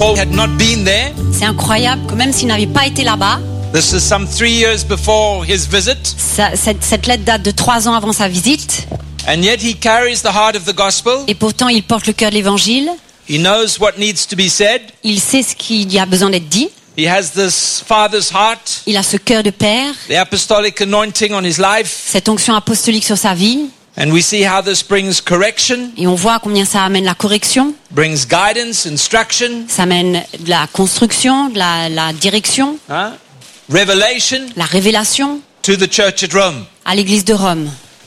Paul had not been there. C'est incroyable que même s'il n'avait pas été là-bas, This is some 3 years before his visit. cette lettre date de 3 ans avant sa visite. And yet he carries the heart of the gospel. Et pourtant, il porte le cœur de l'évangile. He knows what needs to be said. Il sait ce qu'il y a besoin d'être dit. He has this father's heart. Il a ce cœur de père. The apostolic anointing on his life. Cette onction apostolique sur sa vie. And we see how this brings correction. Et on voit combien ça amène la correction. Brings guidance, instruction. Ça amène de la construction, de la direction. Revelation. La révélation. To the church at Rome. À l'église de Rome.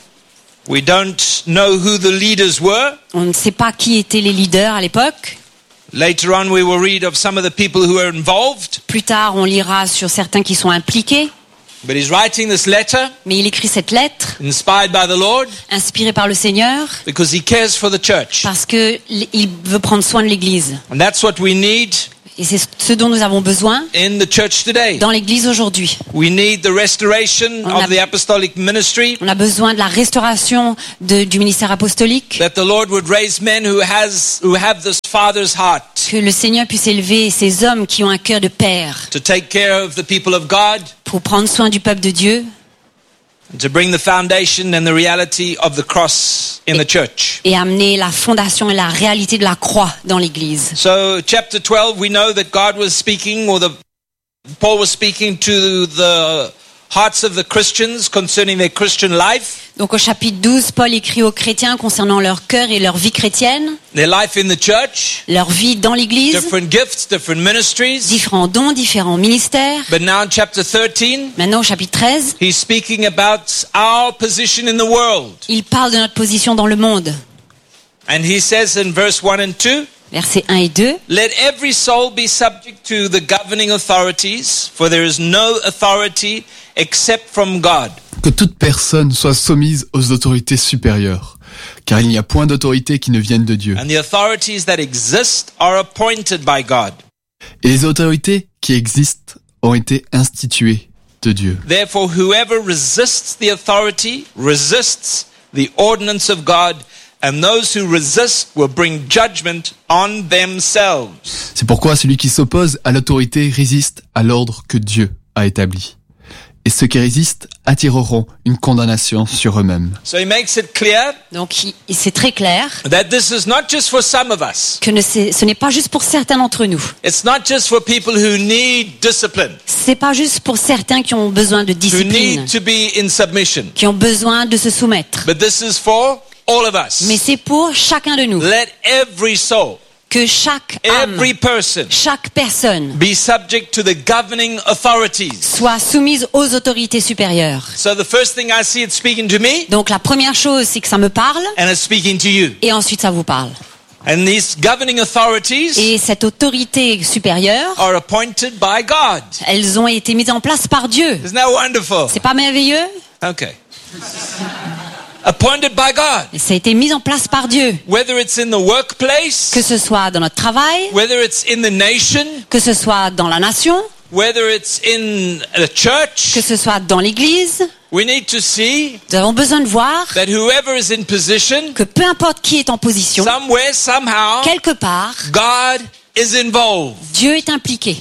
We don't know who the leaders were. On ne sait pas qui étaient les leaders à l'époque. Later on, we will read of some of the people who were involved. Plus tard, on lira sur certains qui sont impliqués. But he's writing this letter. Mais il écrit cette lettre. Inspired by the Lord. Inspiré par le Seigneur. Because he cares for the church. Parce que il veut prendre soin de l'église. And that's what we need. Et c'est ce dont nous avons besoin in the church today. Dans l'église aujourd'hui. We need the restoration of the apostolic ministry. On a besoin de la restauration du ministère apostolique. That the Lord would raise men who have this father's heart. Que le Seigneur puisse élever ces hommes qui ont un cœur de père. To take care of the people of God. Pour prendre soin du peuple de Dieu. To bring the foundation and the reality of the cross in the church. Et amener la fondation et la réalité de la croix dans l'église. So chapter 12 we know that God was speaking Paul was speaking to the hearts of the Christians concerning their Christian life. Donc au chapitre 12, Paul écrit aux chrétiens concernant leur cœur et leur vie chrétienne. Their life in the church. Leur vie dans l'église. Different gifts, different ministries. Différents dons, différents ministères. But now in chapter 13. Maintenant au chapitre 13. He's speaking about our position in the world. Il parle de notre position dans le monde. And he says in verse 1 and 2. Versets 1 et 2. Let every soul be subject to the governing authorities, for there is no authority except from God. Que toute personne soit soumise aux autorités supérieures, car il n'y a point d'autorité qui ne vienne de Dieu. And the authorities that exist are appointed by God. Et les autorités qui existent ont été instituées de Dieu. Therefore, whoever resists the authority resists the ordinance of God. And those who resist will bring judgment on themselves. C'est pourquoi celui qui s'oppose à l'autorité résiste à l'ordre que Dieu a établi. Et ceux qui résistent attireront une condamnation sur eux-mêmes. So he makes it clear. Donc c'est très clair. That this is not just for some of us. Que ce n'est pas juste pour certains d'entre nous. It's not just for people who need discipline. C'est pas juste pour certains qui ont besoin de discipline. Who need to be in submission. Qui ont besoin de se soumettre. But this is for all of us. Mais c'est pour chacun de nous. Let every soul, que chaque âme, every person, chaque personne, be subject to the governing authorities. Soit soumise aux autorités supérieures. So the first thing I see it speaking to me. Donc la première chose, c'est que ça me parle. And it's speaking to you. Et ensuite ça vous parle. And these governing authorities et cette autorité supérieure are appointed by God. Elles ont été mises en place par Dieu. Isn't that wonderful? C'est pas merveilleux? Okay. Appointed by God. Et ça a été mis en place par Dieu. Whether it's in the workplace, que ce soit dans notre travail, whether it's in the nation, que ce soit dans la nation, whether it's in the church, que ce soit dans l'église, we need to see nous avons besoin de voir that whoever is in position, que peu importe qui est en position, somewhere, somehow, quelque part, God is involved. Dieu est impliqué.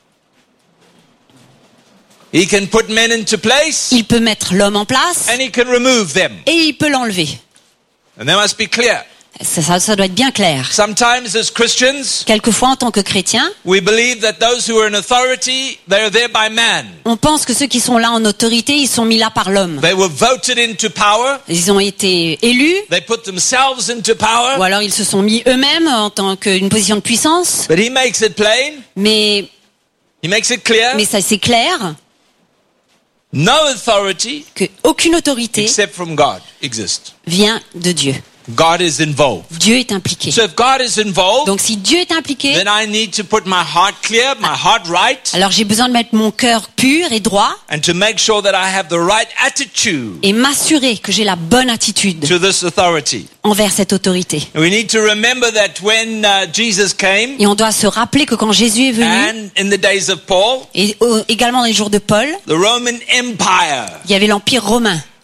He can put men into place. Il peut mettre l'homme en place. And he can remove them. Et il peut l'enlever. And that must be clear. Ça doit être bien clair. Sometimes as Christians, quelquefois en tant que chrétiens, we believe that those who are in authority, they are there by man. On pense que ceux qui sont là en autorité, ils sont mis là par l'homme. They were voted into power. Ils ont été élus. They put themselves into power. Ou alors ils se sont mis eux-mêmes en tant qu'une position de puissance. But he makes it plain. Mais he makes it clear. Mais ça c'est clair. No authority, que aucune autorité, except from God, exists. Vient de Dieu. God is involved. Dieu est impliqué. So if God is involved, donc si Dieu est impliqué, then I need to put my heart clear, my heart right. Alors j'ai besoin de mettre mon cœur pur et droit. And to make sure that I have the right attitude. Et m'assurer que j'ai la bonne attitude. To this authority. Envers cette autorité. We need to remember that when Jesus came. Et on doit se rappeler que quand Jésus est venu. And in the days of Paul. Et également dans les jours de Paul. The Roman Empire. Il y avait l'empire romain.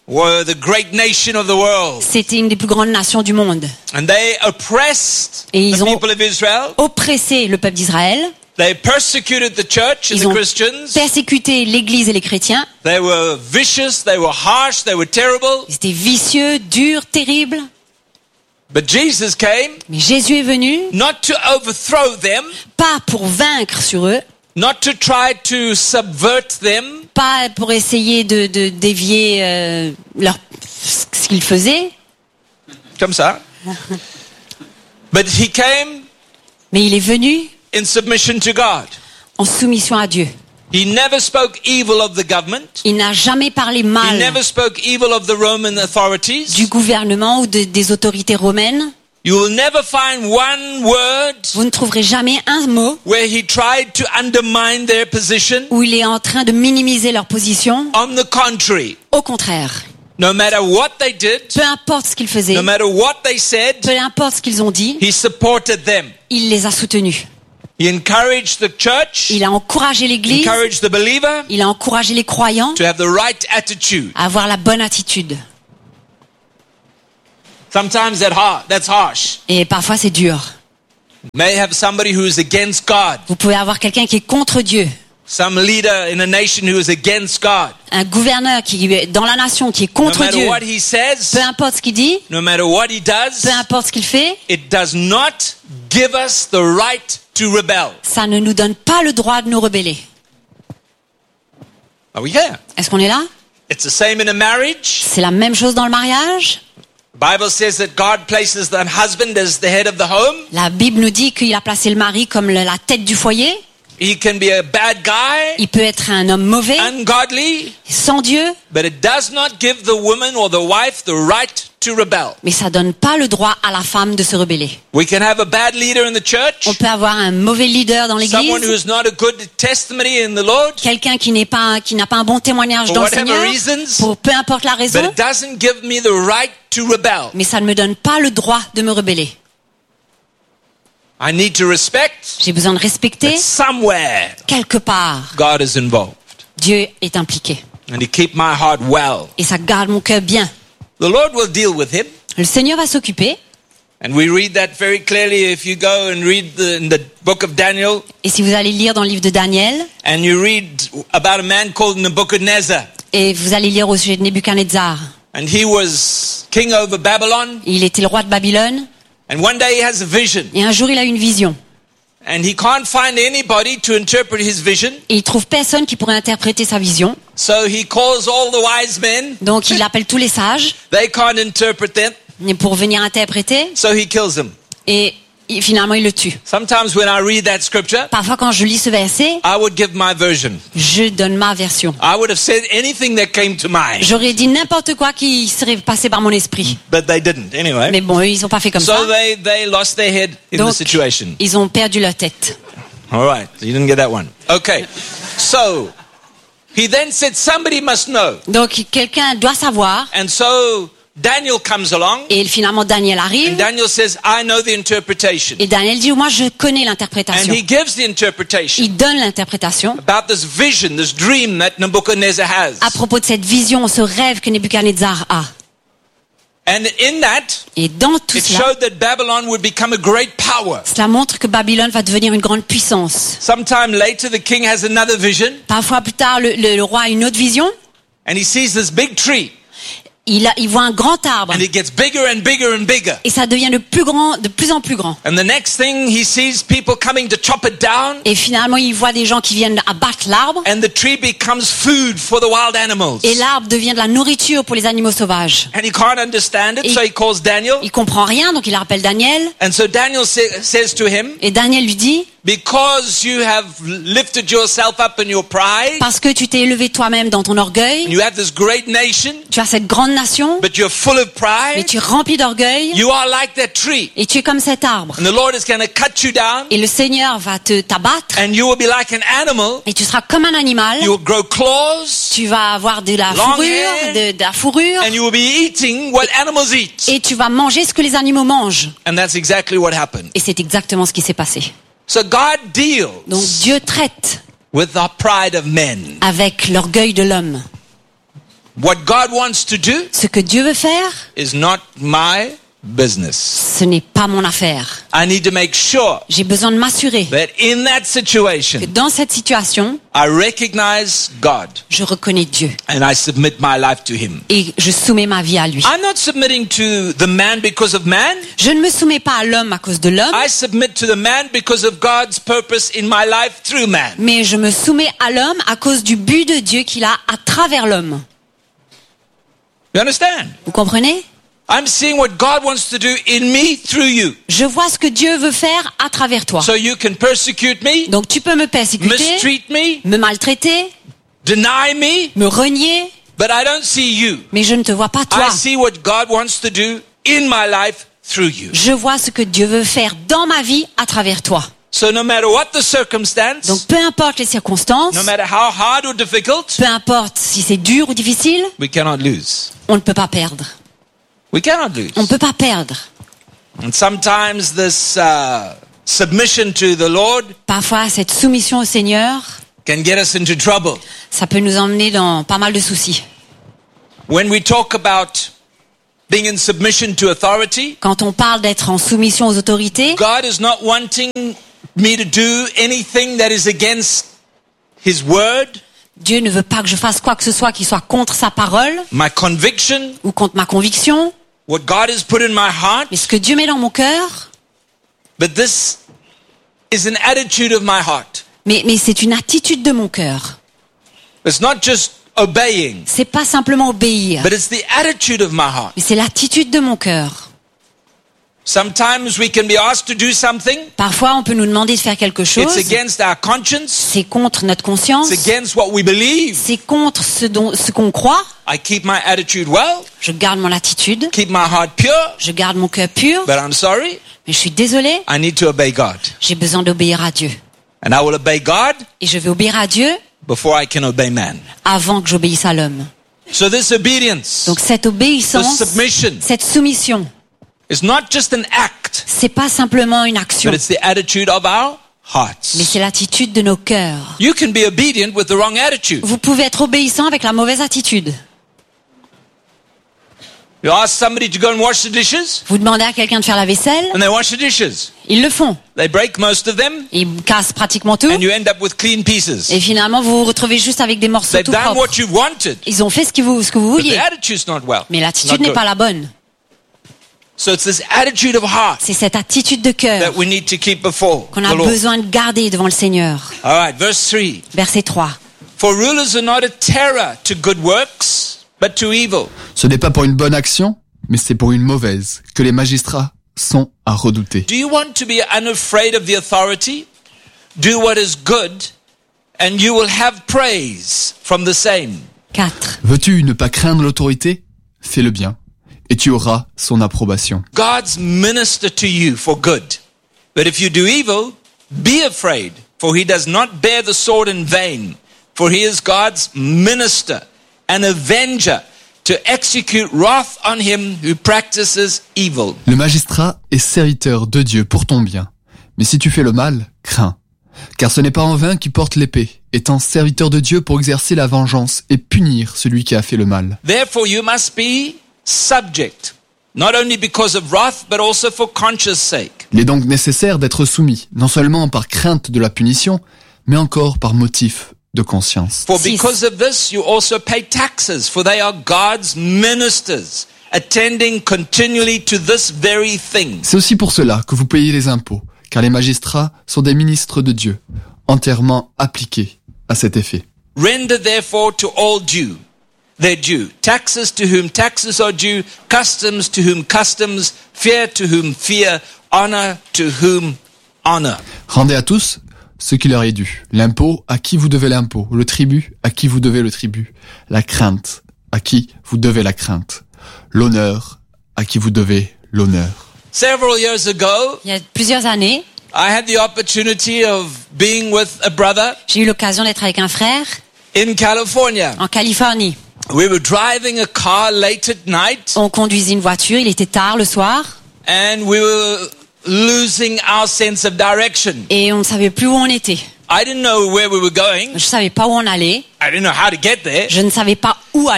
were the great nation of the world. C'était une des plus grandes nations du monde. And they oppressed Et the ils ont people of Israel. oppressé le peuple d'Israël. They persecuted the church and Ils the ont Christians. persécuté l'Église et les chrétiens. They were vicious, they were harsh, they were terrible. Ils étaient vicieux, durs, terribles. But Jesus came Mais Jésus est venu, not to overthrow them, pas pour vaincre sur eux, not to try to subvert them, pas pour essayer de dévier ce qu'ils faisaient, comme ça. But he came mais il est venu in submission to God. en soumission à Dieu. He never spoke evil of the government. Il n'a jamais parlé He mal never spoke evil of the Roman authorities. du gouvernement ou des autorités romaines. You will never find one word Vous ne trouverez jamais un mot where he tried to undermine their position. où il est en train de minimiser leur position. On the contrary, Au contraire, no matter what they did, peu importe ce qu'ils faisaient, no matter what they said, peu importe ce qu'ils ont dit, he supported them. il les a soutenus. He encouraged the church, Il a encouragé l'Église, encouraged the believer il a encouragé les croyants to have the right attitude. à avoir la bonne attitude. Sometimes that's harsh. Et parfois c'est dur. You may have somebody who is against God, Vous pouvez avoir quelqu'un qui est contre Dieu, some leader in a nation who is against God. un gouverneur qui est dans la nation qui est No contre matter Dieu. what he says, Peu importe ce qu'il dit, no matter what he does, peu importe ce qu'il fait, it does not give us the right to rebel. ça ne nous donne pas le droit de nous rebeller. Are we here? Est-ce qu'on est là? It's the same in a marriage. C'est la même chose dans le mariage. The Bible says that God places the husband as the head of the home. La Bible nous dit qu'il a placé le mari comme la tête du foyer. He can be a bad guy, Il peut être un homme mauvais, ungodly, sans Dieu, but it does not give the woman or the wife the right to rebel. mais ça donne pas le droit à la femme de se rebeller. We can have a bad leader in the church, On peut avoir un mauvais leader dans someone who l'église, is not a good testimony in the Lord, quelqu'un qui n'a pas un bon témoignage for dans le whatever Seigneur, reasons, pour peu importe la but raison, it doesn't give me the right to rebel. mais ça ne me donne pas le droit de me rebeller. I need to respect J'ai besoin de respecter, that somewhere quelque part, God is involved, Dieu est impliqué. and He keep my heart well. Et ça garde mon cœur bien. The Lord will deal with him. Le Seigneur va s'occuper. And we read that very clearly if you go and read in the book of Daniel, Et si vous allez lire dans le livre de Daniel, and you read about a man called Nebuchadnezzar, et vous allez lire au sujet de Nebuchadnezzar, and he was king over Babylon, il était le roi de Babylone, and one day he has a vision, et un jour il a une vision. and he can't find anybody to interpret his vision, Et il trouve personne qui pourrait interpréter sa vision. so he calls all the wise men. Donc il appelle tous les sages They can't interpret them, pour venir interpréter, so he kills them. et finalement il le tue. Sometimes when I read that scripture, Parfois quand je lis ce verset, I would give my version. je donne ma version. I would have said anything that came to mind, J'aurais dit n'importe quoi qui serait passé par mon esprit. but they didn't anyway. Mais bon, eux, ils ont pas fait comme ça. So they lost their head in the Donc, situation. ils ont perdu leur tête. All right, so you didn't get that one. Okay, so he then said somebody must know, Donc quelqu'un doit savoir, and so Daniel comes along, et finalement Daniel and arrive, Daniel says, "I know the interpretation," et Daniel dit, moi je connais and l'interprétation. he gives the interpretation Il donne l'interprétation about this vision, this dream that Nebuchadnezzar has, à propos de cette vision, ce rêve que Nebuchadnezzar a. and in that Et dans tout it cela, showed that Babylon would become a great power. cela montre que Babylone va devenir une grande puissance. Sometime later, the king has another vision, Parfois plus tard, le roi a une autre vision. and he sees this big tree, Il voit un grand arbre. and it gets bigger and bigger and bigger. Et ça devient de plus en plus grand. And the next thing, he sees people coming to chop it down, Et finalement, il voit des gens qui viennent abattre l'arbre. and the tree becomes food for the wild animals. Et l'arbre devient de la nourriture pour les animaux sauvages. And he can't understand it, Et- so he calls Daniel. Il comprend rien, donc il appelle Daniel. And so Daniel says to him, Et Daniel lui dit, because you have lifted yourself up in your pride, parce que tu t'es élevé toi-même dans ton orgueil, and you have this great nation, tu as cette grande nation, but you're full of mais pride, tu es rempli d'orgueil, you are like that tree. et tu es comme cet arbre. And the Lord is going to cut you down, Et le Seigneur va t'abattre, and you will be like an animal. et tu seras comme un animal. You will grow claws, Tu vas avoir de la Long fourrure, hair. de la fourrure, and you will be eating what animals eat. et tu vas manger ce que les animaux mangent. And that's exactly what happened. Et c'est exactement ce qui s'est passé. So God deals Donc Dieu traite with the pride of men. avec l'orgueil de l'homme. What God wants to do Ce que Dieu veut faire, is not my business. ce n'est pas mon affaire. I need to make sure J'ai besoin de m'assurer that in that que situation, dans cette situation, I recognize God je reconnais Dieu and I submit my life to Him. et je soumets ma vie à lui. I'm not submitting to the man because of man. Je ne me soumets pas à l'homme à cause de l'homme, I submit to the man because of God's purpose in my life through man. mais je me soumets à l'homme à cause du but de Dieu qu'il a à travers l'homme. You understand? Vous comprenez? I'm seeing what God wants to do in me through you. Je vois ce que Dieu veut faire à travers toi. So you can persecute me, Donc tu peux me persécuter, mistreat me, me maltraiter, deny me, me renier, but I don't see you. mais je ne te vois pas toi. I see what God wants to do in my life through you. Je vois ce que Dieu veut faire dans ma vie à travers toi. So no matter what the circumstance, Donc peu importe les circonstances, no matter how hard or difficult, peu importe si c'est dur ou difficile, we cannot lose. on ne peut pas perdre. We cannot lose. On ne peut pas perdre. And sometimes this submission to the Lord Parfois, cette soumission au Seigneur, can get us into trouble. ça peut nous emmener dans pas mal de soucis. When we talk about being in submission to authority, Quand on parle d'être en soumission aux autorités, God is not wanting me to do anything that is against His word, Dieu ne veut pas que je fasse quoi que ce soit qui soit contre sa parole my conviction, ou contre ma conviction, what God has put in my heart, mais ce que Dieu met dans mon cœur, but this is an attitude of my heart. mais c'est une attitude de mon cœur. It's not just obeying, C'est pas simplement obéir, but it's the attitude of my heart. mais c'est l'attitude de mon cœur. Sometimes we can be asked to do something, Parfois, on peut nous demander de faire quelque chose. it's against our conscience, C'est contre notre conscience. it's against what we believe. C'est contre ce qu'on croit. I keep my attitude well, Je garde mon attitude. keep my heart pure, Je garde mon cœur pur. but I'm sorry, Mais je suis désolée. I need to obey God. J'ai besoin d'obéir à Dieu. And I will obey God Et je vais obéir à Dieu before I can obey man. avant que j'obéisse à l'homme. So this obedience, Donc cette this obéissance, submission, cette soumission, is not just an act, c'est pas simplement une action, but it's the attitude of our mais hearts. c'est l'attitude de nos cœurs. You can be obedient with the wrong attitude. Vous pouvez être obéissant avec la mauvaise attitude. You ask somebody to go and wash the dishes, Vous demandez à quelqu'un de faire la vaisselle, and they wash the dishes. ils le font. They break most of them, Ils cassent pratiquement tout. and you end up with clean pieces. Et finalement, vous vous retrouvez juste avec des morceaux They've tout done propres. what you wanted, Ils ont fait ce que vous but the vouliez. attitude's not well. Mais Not l'attitude n'est good. pas la bonne. So it's this attitude of heart C'est cette attitude de cœur that we need to keep before qu'on the a Lord. besoin de garder devant le Seigneur. All right, verse 3. Verset 3. For rulers are not a terror to good works, but to evil. Ce n'est pas pour une bonne action, mais c'est pour une mauvaise que les magistrats sont à redouter. Do you want to be unafraid of the authority? Do what is good, and you will have praise from the same. 4. Veux-tu ne pas craindre l'autorité? Fais le bien, et tu auras son approbation. God's minister to you for good. But if you do evil, be afraid, for he does not bear the sword in vain. For he is God's minister, an avenger, to execute wrath on him who practices evil. Le magistrat est serviteur de Dieu pour ton bien. Mais si tu fais le mal, crains. Car ce n'est pas en vain qu'il porte l'épée, étant serviteur de Dieu pour exercer la vengeance et punir celui qui a fait le mal. Therefore you must be subject, not only because of wrath, but also for conscience sake. Il est donc nécessaire d'être soumis, non seulement par crainte de la punition, mais encore par motif de conscience. For 6. because of this you also pay taxes, for they are God's ministers, attending continually to this very thing. C'est aussi pour cela que vous payez les impôts, car les magistrats sont des ministres de Dieu, entièrement appliqués à cet effet. Render therefore to all due, their due, taxes to whom taxes are due, customs to whom customs, fear to whom fear, honor to whom honor. Rendez à tous ce qui leur est dû. L'impôt à qui vous devez l'impôt, le tribut à qui vous devez le tribut, la crainte à qui vous devez la crainte, l'honneur à qui vous devez l'honneur. Several years ago, Il y a plusieurs années, I had the opportunity of being with a brother j'ai eu l'occasion d'être avec un frère in California. en Californie. We were driving a car late at night, On conduisait une voiture, il était tard le soir, and we were losing our sense of direction. et on ne savait plus où on était. I didn't know where we were going. Je savais pas où on allait, I didn't know how to get there. je ne savais pas où aller,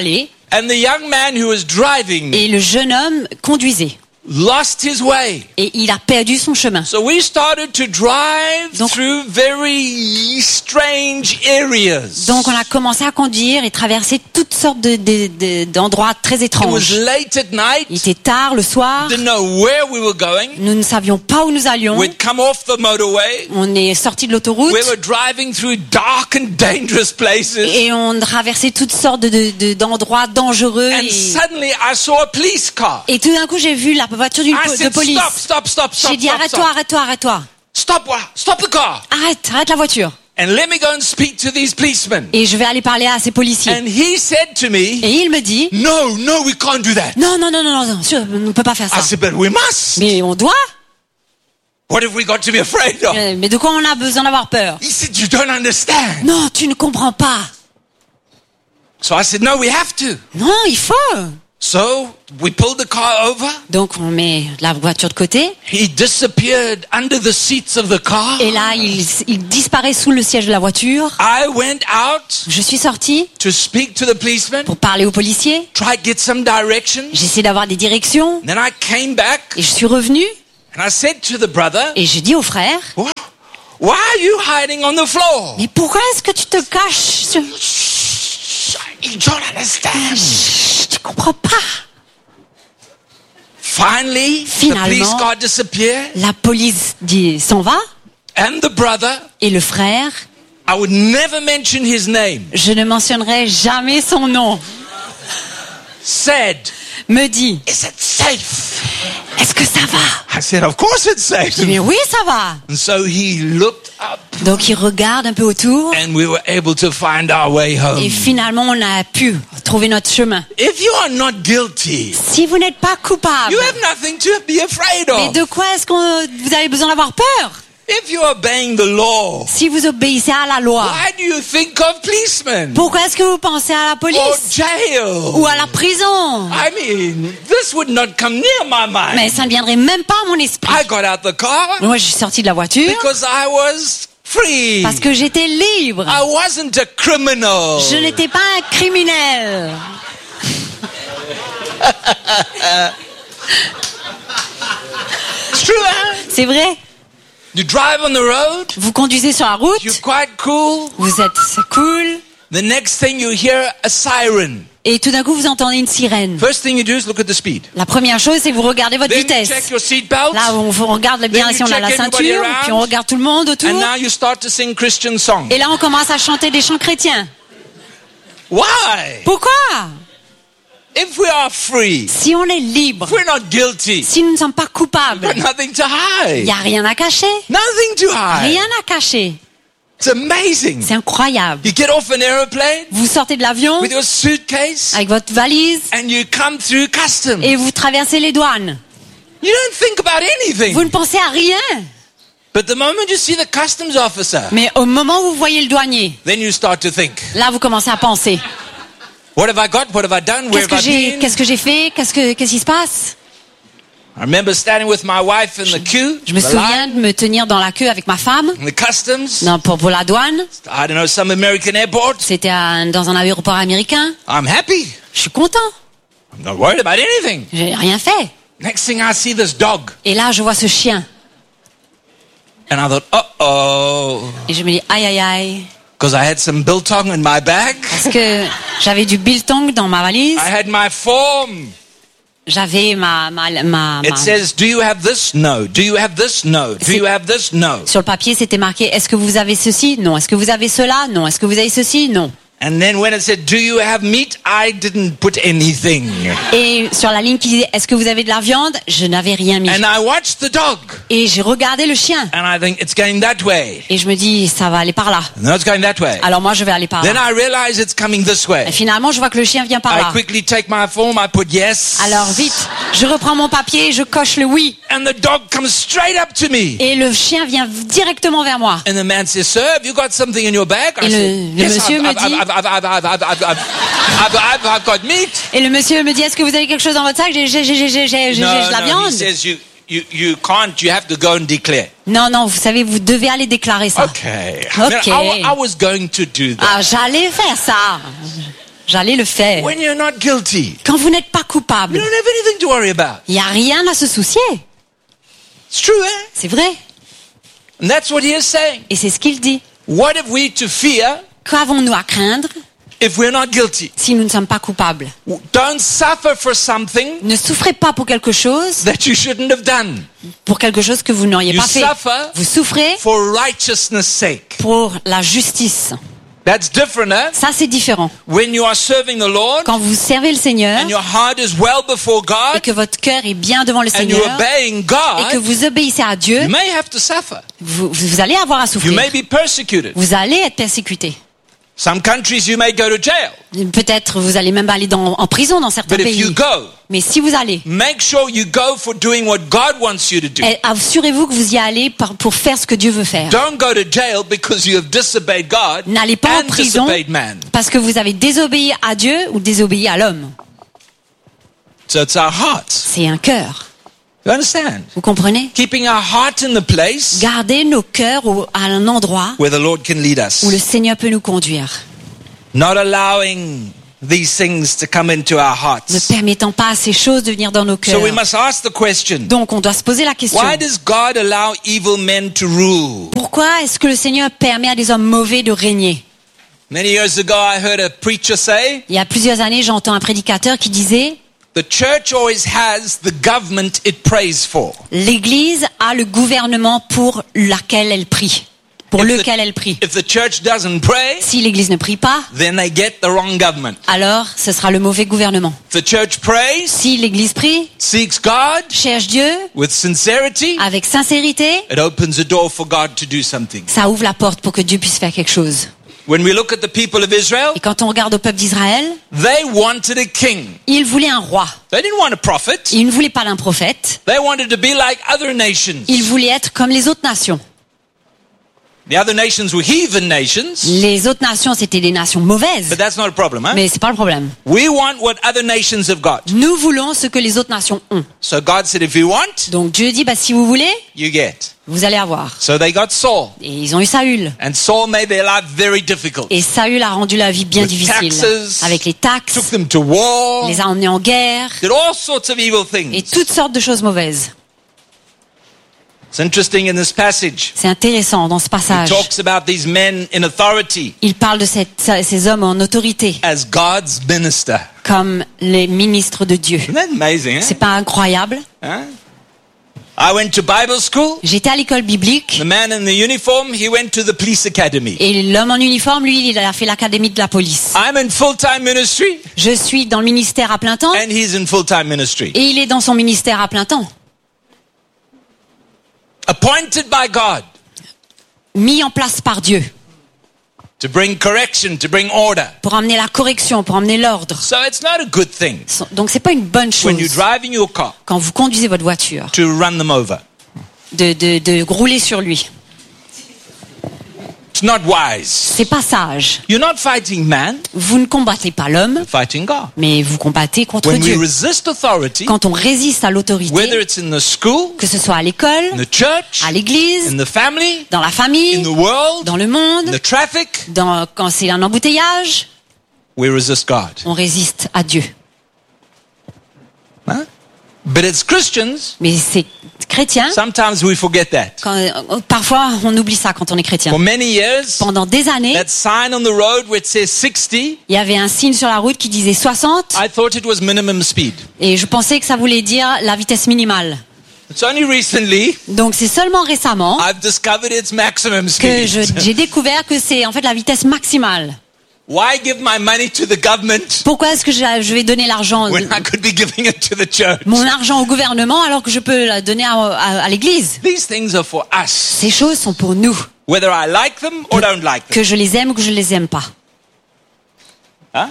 And the young man who was driving Et le jeune homme conduisait. lost his way. Et il a perdu son chemin. So we started to drive Donc- through very strange areas. Donc on a commencé à conduire et traverser toutes sortes d'endroits très It was étranges. late at night. Il était tard le soir. Didn't know where we were going. Nous ne savions pas où nous allions. We'd come off the motorway. On est sorti de l'autoroute We were driving through dark and dangerous places. et on traversait toutes sortes d'endroits dangereux. And suddenly I saw a police car. Et tout d'un coup, j'ai vu la voiture I de said, police. stop, J'ai dit, arrête-toi. Stop the car. Arrête la voiture. And let me go and speak to these policemen. Et je vais aller parler à ces policiers. And he said to me, Et il me dit, no, we can't do that. non, sûr, on ne peut pas faire I ça. said, but we must. Mais on doit. What have we got to be afraid of? Mais de quoi on a besoin d'avoir peur? He said, you don't understand. Non, tu ne comprends pas. So I said, no, we have to. Non, il faut. So we pulled the car over. Donc on met la voiture de côté. He disappeared under the seats of the car. Et là, il disparaît sous le siège de la voiture. I went out Je suis sortie to speak to the policeman, pour parler aux policiers. try to get some directions. J'essaie d'avoir des directions. Then I came back Et je suis revenue. and I said to the brother, Et j'ai dit au frère, why are you hiding on the floor? mais pourquoi est-ce que tu te caches sur... You don't understand. Chut, tu comprends pas. Finally, the Finalement, police car disappeared La police s'en va. and the brother, Et le frère, I would never mention his name, je ne mentionnerai jamais son nom, said, me dit, is it safe? est-ce que ça va? I said, of course it's safe. Je dis, mais oui, ça va. And so he looked up Donc il regarde un peu autour. and we were able to find our way Et home. finalement, on a pu trouver notre chemin. If you are not guilty, Si vous n'êtes pas coupable, you have nothing to be afraid mais of. de quoi est-ce que vous avez besoin d'avoir peur? If you're obeying the law, Si vous obéissez à la loi, why do you think of policemen pourquoi est-ce que vous pensez à la or police jail? ou à la prison? I mean, this would not come near my mind. Mais ça ne viendrait même pas à mon esprit. I got out the car Moi, je suis sortie de la voiture because I was free. parce que j'étais libre. I wasn't a criminal. Je n'étais pas un criminel. It's true, huh? C'est vrai. You drive on the road, Vous conduisez sur la route, you're quite cool. vous êtes cool, The next thing you hear a siren. et tout d'un coup, vous entendez une sirène. First thing you do is look at the speed. La première chose, c'est que vous regardez votre Then you vitesse. check your seatbelt. Là, on regarde bien Then si on you a la check everybody ceinture, around. puis on regarde tout le monde autour. And now you start to sing Christian songs. Et là, on commence à chanter des chants chrétiens. Why? Pourquoi? If we are free, Si on est libre, if we're not guilty, si nous ne sommes pas coupables, we've got nothing to il hide. n'y a rien à cacher. Nothing to hide. Rien à cacher. It's amazing. C'est incroyable. You get off an aeroplane Vous sortez de l'avion with your suitcase avec votre valise and you come through customs. et vous traversez les douanes. You don't think about Vous anything. ne pensez à rien. But the moment you see the customs officer, Mais au moment où vous voyez le douanier, then you start to think, là, vous commencez à penser. what have I got? What have I done? Where have I been? Qu'est-ce que j'ai fait? Qu'est-ce qui se passe? I remember standing with my wife in the queue, Je me the souviens line, de me tenir dans la queue avec ma femme, in the customs. non, pour la douane. I don't know, some American airport. C'était dans un aéroport américain. I'm happy. Je suis content. I'm not worried about anything. J'ai rien fait. Next thing I see this dog. Et là, je vois ce chien. And I thought, uh-oh. Et je me dis, aïe, aïe, aïe. Because I had some biltong in my bag. Parce que j'avais du biltong dans ma valise. I had my form. J'avais It says, do you have this? No. Do you have this? No. Do you have this? No. Sur le papier, c'était marqué, est-ce que vous avez ceci? Non. Est-ce que vous avez cela? Non. Est-ce que vous avez ceci? Non. And then when it said, do you have meat? I didn't put anything. Et sur la ligne qui disait, est-ce que vous avez de la viande? Je n'avais rien mis. And I watched the dog. Et j'ai regardé le chien. And I think, it's going that way. Et je me dis, ça va aller par là. No, it's going that way. Alors moi, je vais aller par Then là. I realize it's coming this Et way. finalement, je vois que le chien vient par I là. quickly take my form. I put yes. Alors vite, je reprends mon papier et je coche le oui. And the dog comes straight up to me. Et le chien vient directement vers moi. And the man says, sir, have you got something in your bag? I Et said, le monsieur me dit- I've got meat. Et le monsieur me dit, est-ce que vous avez quelque chose dans votre sac? J'ai de la He viande. says, you can't, you have to go and declare. Non, non, vous savez, vous devez aller déclarer ça. Okay. Okay. I was going to do that. Ah, j'allais faire ça. j'allais le faire. When you're not guilty, Quand vous n'êtes pas you coupable, don't have anything to worry about. il n'y a rien à se soucier. It's true, eh? C'est vrai. And that's what he is saying. Et c'est ce qu'il dit. What have we to fear Qu'avons-nous à craindre if we're not guilty? si nous ne sommes pas coupables? Don't suffer for something Ne souffrez pas pour quelque chose, that you shouldn't have done. que vous n'auriez You pas fait. suffer Vous souffrez for righteousness' sake. pour la justice. That's different, eh? Ça, c'est différent. When you are serving the Lord Quand vous servez le Seigneur and your heart is well before et God que votre cœur est bien devant le and you're Seigneur obeying et que God, vous obéissez à Dieu, you may have to suffer. vous allez avoir à You souffrir. may be persecuted. Vous allez être persécuté. Some countries you may go to jail. Peut-être vous allez même aller en prison dans certains But if you pays. go, Mais si vous allez, make sure you go for doing what God wants you to do. assurez-vous que vous y allez pour faire ce que Dieu veut faire. Don't go to jail because you have disobeyed God N'allez pas en and prison disobeyed man. parce que vous avez désobéi à Dieu ou désobéi à l'homme. So it's our hearts. C'est un cœur. You understand? Vous comprenez? Keeping our heart in the place Gardez nos cœurs à un endroit where the Lord can lead où le us. Seigneur peut nous conduire. Not allowing these things to come into our Ne hearts. permettant pas à ces choses de venir dans nos So cœurs. we must ask the question, Donc on doit se poser la question. why does God allow evil men to rule? Pourquoi est-ce que le Seigneur permet à des hommes mauvais de régner? Many years ago, I heard a preacher say, Il y a plusieurs années, j'entends un prédicateur qui disait the church always has the government it prays for. l'Église a le gouvernement pour lequel elle prie. Pour lequel elle prie. If the church doesn't pray, Si l'Église ne prie pas, then they get the wrong government. alors ce sera le mauvais gouvernement. If the church prays, Si l'Église prie, seeks God cherche Dieu with sincerity, avec sincérité, it opens a door for God to do something. ça ouvre la porte pour que Dieu puisse faire quelque chose. When we look at the people of Israel, Et quand on regarde au peuple d'Israël, they wanted a king. ils voulaient un roi. They didn't want a prophet. Ils ne voulaient pas d'un prophète. They wanted to be like other nations. Ils voulaient être comme les autres nations. The other nations were heathen nations, Les autres nations, c'était des nations mauvaises. but that's not a problem, huh? Mais c'est pas le problème. We want what other nations have got. Nous voulons ce que les autres nations ont. So God said, if you want, Donc Dieu dit, si vous voulez, you get. vous allez avoir. So they got Saul. Et ils ont eu Saül. And Saul made their life very difficult. Et Saül a rendu la vie bien With difficile. taxes, Avec les Took taxes, them to war, les a emmenés en guerre, did all sorts of evil et things. toutes sortes de choses mauvaises. It's interesting in this passage. C'est intéressant dans ce He passage. talks about these men in authority Il parle de ces hommes en autorité, as God's minister. comme les ministres de Dieu. Isn't that amazing, C'est pas incroyable? Huh? I went to Bible school. J'étais à l'école biblique, The man in the uniform, he went to the police academy. et l'homme en uniforme, lui, il a fait l'académie de la police. I'm in full-time ministry, Je suis dans le ministère à plein temps, and he's in full-time ministry. et il est dans son ministère à plein temps. Appointed by God Mis en place par Dieu, to bring correction, to bring order. pour amener la correction, pour amener l'ordre. So it's not a good thing Donc c'est pas une bonne when you're chose, driving your car quand vous conduisez votre voiture, to run them over. de rouler sur lui. It's not wise. C'est pas sage. You're not fighting man, Vous ne combattez pas l'homme, you're fighting God. mais vous combattez contre When we Dieu. resist authority, Quand on résiste à whether l'autorité, it's in the school, que ce soit à l'école, in the church, à l'église, in the family, dans la in famille, the world, dans le in monde, the traffic, quand c'est un embouteillage, we resist God. on résiste à Dieu. Huh? But as Christians, Mais c'est chrétien. sometimes we forget that. Parfois, on oublie ça quand on est chrétien. For many years, Pendant des années, that sign on the road which says 60, il y avait un signe sur la route qui disait 60, I thought it was minimum speed. et je pensais que ça voulait dire la vitesse minimale. It's only recently Donc c'est seulement récemment I've discovered its maximum que speed. j'ai découvert que c'est en fait la vitesse maximale. Why give my money to the government Pourquoi est-ce que je vais donner l'argent, when I could be giving it to the church? mon argent au gouvernement alors que je peux la donner à l'église? These things are for us, Ces choses sont pour nous, whether I like them or don't like them. que je les aime ou que je les aime pas. Huh?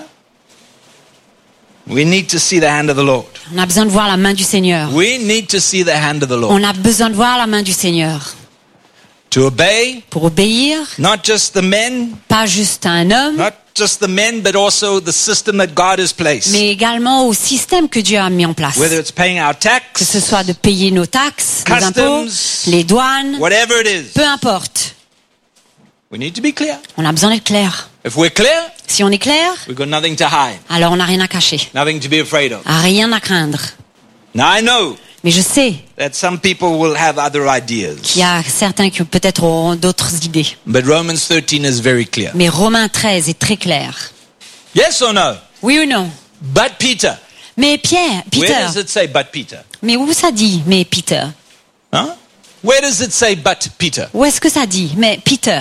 We need to see the hand of the Lord. On a besoin de voir la main du Seigneur. We need to see the hand of the Lord. On a besoin de voir la main du Seigneur. To obey, Pour obéir, not just the men, pas juste à un homme, not just the men, but also the system that God has placed. mais également au système que Dieu a mis en place. Whether it's paying our Que ce tax, soit de payer nos taxes, les impôts, Customs, les douanes, whatever it is, peu importe. we need to be clear. On a besoin d'être clair. If we're clear, Si on est clair, we've got nothing to hide, alors on n'a rien à cacher, nothing to be afraid of. rien à craindre. Now I know Mais je sais that some people will have other ideas, qu'il y a certains qui peut-être auront d'autres idées. but Romans 13 is very clear. Mais Romains 13 est très clair. Yes or no? Oui ou non? But Peter. Mais Where Peter. does it say but Peter? Mais où ça dit? Mais Peter. Huh? Where does it say but Peter? Où est-ce que ça dit? Mais Peter.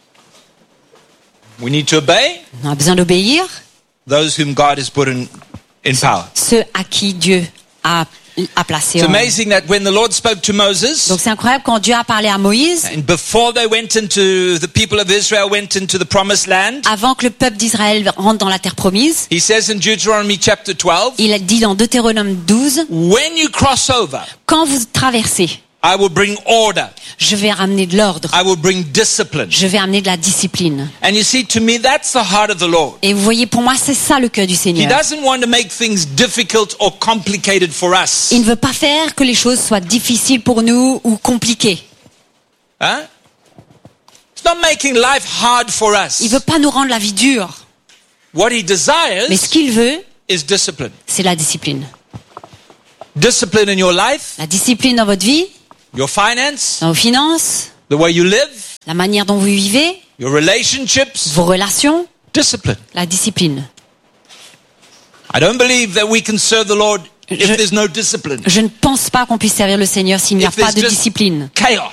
We need to obey On a besoin d'obéir those whom God has put in power. ceux à qui Dieu a placé. It's amazing that when the Lord spoke to Moses, Donc c'est incroyable quand Dieu a parlé à Moïse, and before the people of Israel went into the promised land, avant que le peuple d'Israël rentre dans la terre promise, he says in Deuteronomy chapter 12, il a dit dans Deutéronome 12, when you cross over, quand vous traversez, I will bring order. je vais ramener de l'ordre, I will bring discipline. je vais amener de la discipline. And you see, to me, that's the heart of the Lord. Et vous voyez, pour moi, c'est ça le cœur du He Seigneur. doesn't want to make things difficult or complicated for us. Il ne veut pas faire que les choses soient difficiles pour nous ou compliquées. Huh? It's not making life hard for us. Il veut pas nous rendre la vie dure. What he desires Mais ce qu'il veut, is discipline. c'est la discipline. Discipline in your life, La discipline dans votre vie, your finance, dans vos finances, the way you live, la manière dont vous vivez, your relationships. vos relations, Discipline. la discipline. I don't believe that we can serve the Lord if Je- there's no discipline. Je ne pense pas qu'on puisse servir le Seigneur s'il n'y a If pas there's de just discipline. chaos.